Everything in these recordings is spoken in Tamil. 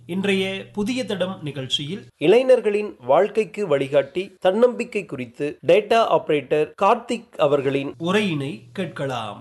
இன்றைய புதிய தடம் நிகழ்ச்சியில் இளைஞர்களின் வாழ்க்கைக்கு வழிகாட்டி தன்னம்பிக்கை குறித்து டேட்டா ஆபரேட்டர் கார்த்திக் அவர்களின் உரையினை கேட்கலாம்.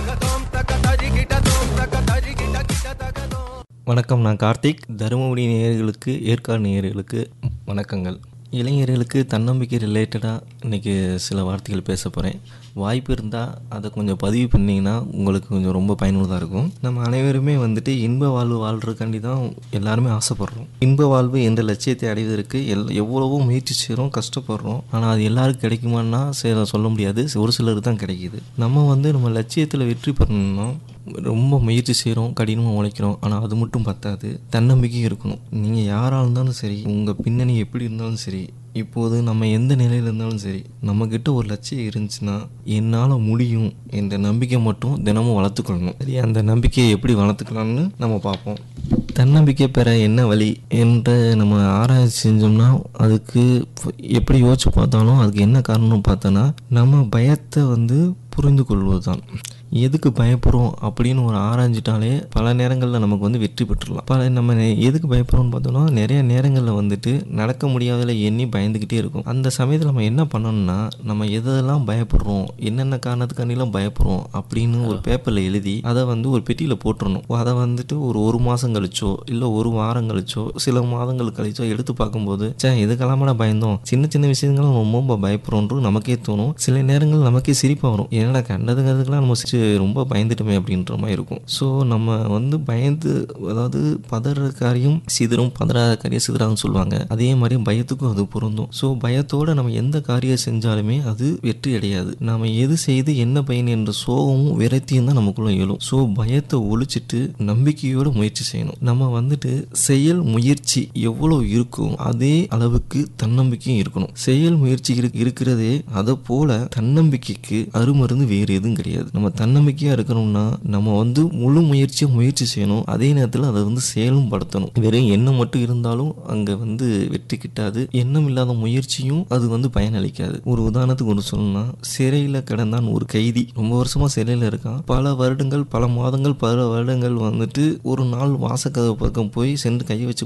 வணக்கம், நான் கார்த்திக். தருமபுரி நேயர்களுக்கு, ஏற்காடு நேயர்களுக்கு வணக்கங்கள். இளைஞர்களுக்கு தன்னம்பிக்கை ரிலேட்டடாக இன்றைக்கி சில வார்த்தைகள் பேச போகிறேன். வாய்ப்பு இருந்தால் அதை கொஞ்சம் பதிவு பண்ணிங்கன்னா உங்களுக்கு கொஞ்சம் ரொம்ப பயனுள்ளதாக இருக்கும். நம்ம அனைவருமே இன்ப வாழ்வு வாழ்கிறதுக்காண்டி தான் எல்லாருமே ஆசைப்படுறோம். இன்ப வாழ்வு என்ற லட்சியத்தை அடைவதற்கு எவ்வளவோ முயற்சி செய்கிறோம், கஷ்டப்படுறோம். ஆனால் அது எல்லாருக்கும் கிடைக்குமான்னா சொல்ல முடியாது. ஒரு சிலருக்கு தான் கிடைக்கிது. நம்ம லட்சியத்தில் வெற்றி பெறணும்னா ரொம்ப முயற்சி செய்கிறோம், கடினமாக உழைக்கிறோம். ஆனால் அது மட்டும் பத்தாது, தன்னம்பிக்கையும் இருக்கணும். நீங்கள் யாராக இருந்தாலும் சரி, உங்கள் பின்னணி எப்படி இருந்தாலும் சரி, இப்போது நம்ம எந்த நிலையில் இருந்தாலும் சரி, நம்மக்கிட்ட ஒரு லட்சியம் இருந்துச்சுன்னா என்னால் முடியும் என்ற நம்பிக்கை மட்டும் தினமும் வளர்த்துக்கொள்ளணும். சரி, அந்த நம்பிக்கையை எப்படி வளர்த்துக்கலாம்னு நம்ம பார்ப்போம். தன்னம்பிக்கை பெற என்ன வழி என்ற நம்ம ஆராய்ச்சி செஞ்சோம்னா அதுக்கு எப்படி யோசிச்சு பார்த்தாலும் அதுக்கு என்ன காரணம்னு பார்த்தோன்னா நம்ம பயத்தை புரிந்து கொள்வது தான். எதுக்கு பயப்படுறோம் அப்படின்னு ஒரு ஆராய்ஞ்சிட்டாலே பல நேரங்களில் நமக்கு வெற்றி பெற்றுடலாம். நம்ம எதுக்கு பயப்படுறோம்னு பார்த்தோம்னா நிறைய நேரங்களில் நடக்க முடியாததில் எண்ணி பயந்துக்கிட்டே இருக்கும். அந்த சமயத்தில் நம்ம என்ன பண்ணணும்னா, நம்ம எதெல்லாம் பயப்படுறோம், என்னென்ன காரணத்துக்காண்டிலாம் பயப்படுறோம் அப்படின்னு ஒரு பேப்பரில் எழுதி அதை ஒரு பெட்டியில் போட்டுடணும். அதை ஒரு மாதம் கழிச்சோ இல்லை ஒரு வாரம் கழிச்சோ சில மாதங்கள் கழிச்சோ எடுத்து பார்க்கும்போது இதுக்கெல்லாம பயந்தோம், சின்ன சின்ன விஷயங்களும் ரொம்ப பயப்படுறோன்றது நமக்கே தோணும். சில நேரங்கள் நமக்கே சிரிப்பாக வரும். என்னடா கண்டதுங்கிறதுக்கெல்லாம் நம்ம ரொம்ப பயந்துட்டோமே அப்படின்ற மாதிரி இருக்கும். ஸோ நம்ம பயந்து, அதாவது பதற காரியம் சிதறும், பதறாத காரியம் சிதறான்னு சொல்லுவாங்க. அதே மாதிரி பயத்துக்கும் அது பொருந்தும். ஸோ பயத்தோட நம்ம எந்த காரியம் செஞ்சாலுமே அது வெற்றி அடையாது. நம்ம எது செய்து என்ன பயன் என்ற சோகமும் விரக்தியும் தான் நமக்குள்ள எழும். ஸோ பயத்தை ஒழிச்சிட்டு நம்பிக்கையோட முயற்சி செய்யணும். நம்ம செயல் முயற்சி எவ்வளோ இருக்கும் அதே அளவுக்கு தன்னம்பிக்கையும் இருக்கணும். செயல் முயற்சி இருக்கிறதே அதை போல தன்னம்பிக்கைக்கு அருமருந்து வேறு எதுவும் கிடையாது. நம்ம தன்னம்பிக்கையா இருக்கணும்னா நம்ம முழு முயற்சி செய்யணும். அதே நேரத்தில் அதை செயலும் படுத்தணும். வெறும் எண்ணம் மட்டும் இருந்தாலும் அங்க வெற்றி கிட்டாது. எண்ணம் இல்லாத முயற்சியும் அது பயனளிக்காது. ஒரு உதாரணத்துக்கு ஒன்று சொல்லணும்னா, சிறையில் கிடந்தான் ஒரு கைதி. ரொம்ப வருஷமா சிறையில் இருக்கான். பல வருடங்கள், பல மாதங்கள், பல வருடங்கள் ஒரு நாள் வாசக்கதவு பக்கம் போய் சென்று கையை வச்சு